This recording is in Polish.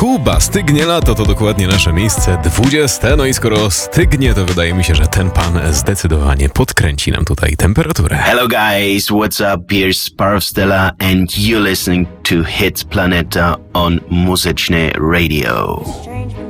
Kuba, stygnie lato, to dokładnie nasze miejsce 20. No i skoro stygnie, to wydaje mi się, że ten pan zdecydowanie podkręci nam tutaj temperaturę. Hello guys, what's up? Here's Sparwstella and you're listening to Hits Planeta on Muzyczne Radio.